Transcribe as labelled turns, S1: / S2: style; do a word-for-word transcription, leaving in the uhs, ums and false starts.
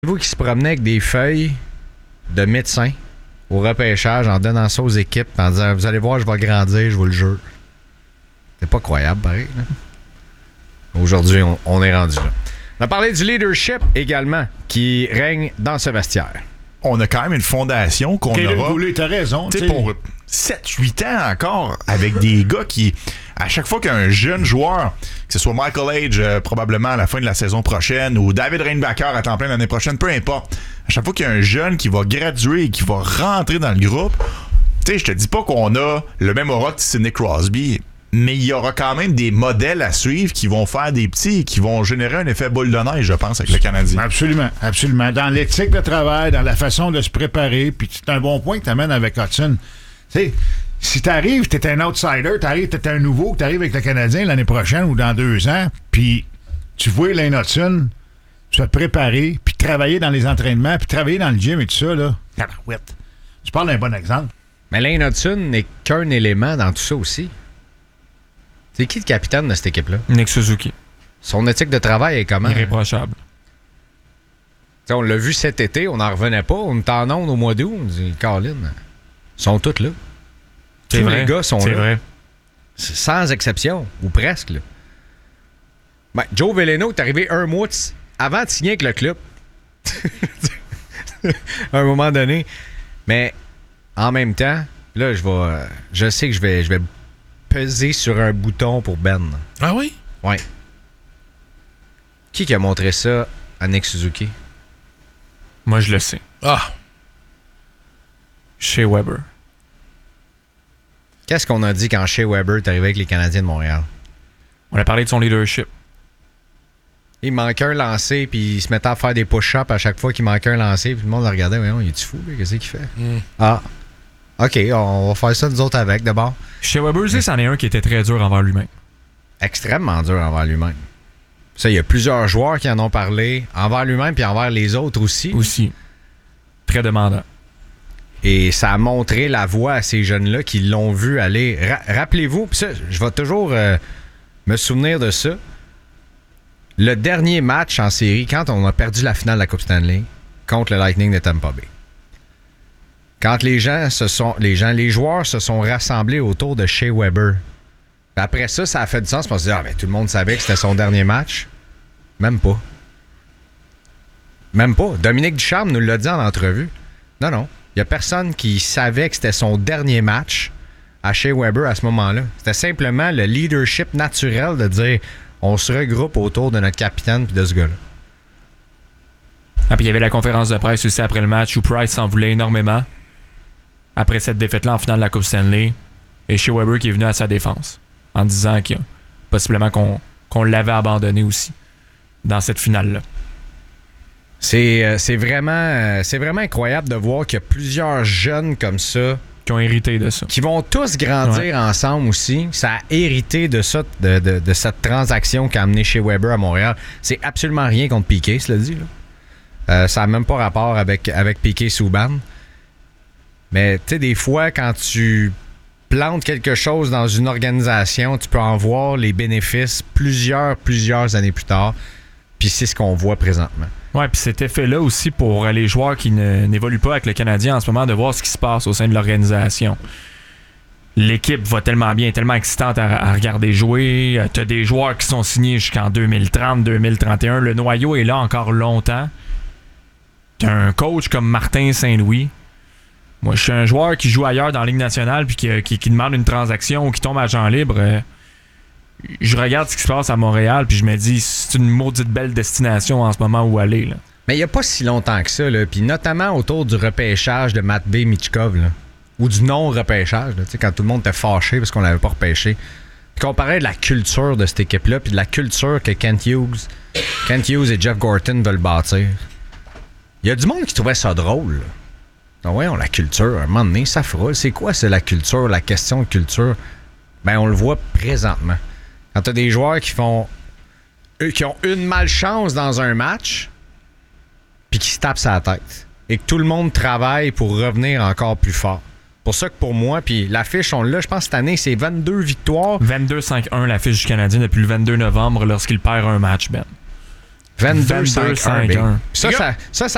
S1: Vous qui se promenez avec des feuilles de médecins au repêchage en donnant ça aux équipes en disant vous allez voir, je vais grandir, je vous le jure. C'est pas croyable, pareil. Là. Aujourd'hui, on, on est rendu là. On a parlé du leadership également qui règne dans ce vestiaire.
S2: On a quand même une fondation qu'on
S3: Kaylin
S2: aura.
S3: Goulet, t'as raison.
S2: Tu sais, pour sept huit ans encore, avec des gars qui, à chaque fois qu'un jeune joueur, que ce soit Michael Age euh, probablement à la fin de la saison prochaine ou David Reinbacker à temps plein l'année prochaine, peu importe, à chaque fois qu'il y a un jeune qui va graduer et qui va rentrer dans le groupe, tu sais, je te dis pas qu'on a le même aura que Sidney Crosby, mais il y aura quand même des modèles à suivre qui vont faire des petits et qui vont générer un effet boule de neige, je pense, avec le Canadien.
S3: Absolument, absolument. Dans l'éthique de travail, dans la façon de se préparer, puis c'est un bon point que tu amènes avec Hudson. Tu sais, si t'arrives, t'es un outsider, t'arrives, t'es un nouveau, t'arrives avec le Canadien l'année prochaine ou dans deux ans, puis tu vois Lane Hudson se préparer, puis travailler dans les entraînements, puis travailler dans le gym et tout ça, là. Tabarouette. Tu parles d'un bon exemple.
S1: Mais Lane Hudson n'est qu'un élément dans tout ça aussi. C'est qui le capitaine de cette équipe-là?
S4: Nick Suzuki.
S1: Son éthique de travail est comment?
S4: Irréprochable.
S1: T'sais, on l'a vu cet été, on n'en revenait pas. On était en onde au mois d'août. On dit, Colin, ils sont tous là.
S4: C'est
S1: Tous
S4: vrai.
S1: les gars sont
S4: C'est
S1: là.
S4: vrai.
S1: Sans exception, ou presque. Là. Ben, Joe Veleno est arrivé un mois de, avant de signer avec le club. À un moment donné. Mais en même temps, là, je vais. Je sais que je vais, je vais peser sur un bouton pour Ben.
S2: Ah oui?
S1: Ouais. Qui qui a montré ça à Nick Suzuki?
S4: Moi, je le sais.
S2: Ah!
S4: Shea Weber.
S1: Qu'est-ce qu'on a dit quand Shea Weber est arrivé avec les Canadiens de Montréal?
S4: On a parlé de son leadership.
S1: Il manquait un lancer, puis il se mettait à faire des push-ups à chaque fois qu'il manquait un lancer, puis tout le monde le regardait. Voyons, il est-tu fou, lui? Qu'est-ce qu'il fait? Mm. Ah, OK, on va faire ça nous autres avec, d'abord.
S4: Shea Weber, mm. c'en est un qui était très dur envers lui-même.
S1: Extrêmement dur envers lui-même. Ça, il y a plusieurs joueurs qui en ont parlé, envers lui-même, puis envers les autres aussi.
S4: Aussi. Très demandant.
S1: Et ça a montré la voie à ces jeunes-là qui l'ont vu aller. Ra- rappelez-vous, pis ça, je vais toujours euh, me souvenir de ça. Le dernier match en série, quand on a perdu la finale de la Coupe Stanley contre le Lightning de Tampa Bay. Quand les gens se sont. Les gens, les joueurs se sont rassemblés autour de Shea Weber. Puis après ça, ça a fait du sens. On se dit, ah, ben, tout le monde savait que c'était son dernier match. Même pas. Même pas. Dominique Ducharme nous l'a dit en entrevue. Non, non. Il n'y a personne qui savait que c'était son dernier match à Shea Weber à ce moment-là. C'était simplement le leadership naturel de dire on se regroupe autour de notre capitaine et de ce gars-là.
S4: Ah, puis il y avait la conférence de presse aussi après le match où Price s'en voulait énormément après cette défaite-là en finale de la Coupe Stanley. Et Shea Weber qui est venu à sa défense en disant qu'il y a possiblement qu'on, qu'on l'avait abandonné aussi dans cette finale-là.
S1: C'est, euh, c'est, vraiment, euh, c'est vraiment incroyable de voir qu'il y a plusieurs jeunes comme ça
S4: qui ont hérité de ça.
S1: Qui vont tous grandir ouais. ensemble aussi. Ça a hérité de ça, de, de, de cette transaction qu'a amené Shea Weber à Montréal. C'est absolument rien contre Piqué, cela dit. Là. Euh, ça n'a même pas rapport avec, avec Piqué-Souban. Mais tu sais, des fois, quand tu plantes quelque chose dans une organisation, tu peux en voir les bénéfices plusieurs, plusieurs années plus tard. Puis c'est ce qu'on voit présentement.
S4: Ouais, puis cet effet-là aussi pour les joueurs qui ne, n'évoluent pas avec le Canadien en ce moment, de voir ce qui se passe au sein de l'organisation. L'équipe va tellement bien, tellement excitante à, à regarder jouer. T'as des joueurs qui sont signés jusqu'en deux mille trente, deux mille trente et un. Le noyau est là encore longtemps. T'as un coach comme Martin Saint-Louis. Moi, je suis un joueur qui joue ailleurs dans la Ligue nationale puis qui, qui, qui demande une transaction ou qui tombe à agent libre. Euh, je regarde ce qui se passe à Montréal puis je me dis c'est une maudite belle destination en ce moment où aller. Là.
S1: Mais il n'y a pas si longtemps que ça, là, puis notamment autour du repêchage de Matvei Michkov, là, ou du non-repêchage, là, quand tout le monde était fâché parce qu'on l'avait pas repêché. Puis qu'on parlait de la culture de cette équipe-là puis de la culture que Kent Hughes, Kent Hughes et Jeff Gorton veulent bâtir. Il y a du monde qui trouvait ça drôle. Là. Donc, ouais, on la culture, à un moment donné, ça frôle. C'est quoi, c'est la culture, la question de culture? Ben, on le voit présentement. Quand t'as des joueurs qui font eux, qui ont une malchance dans un match puis qui se tapent sa tête et que tout le monde travaille pour revenir encore plus fort. Pour ça que pour moi, puis l'affiche, on l'a, je pense cette année, c'est vingt-deux victoires.
S4: vingt-deux cinq un l'affiche du Canadien depuis le vingt-deux novembre lorsqu'il perd un match, Ben.
S1: vingt-deux cinq un. Ça, ça, ça, ça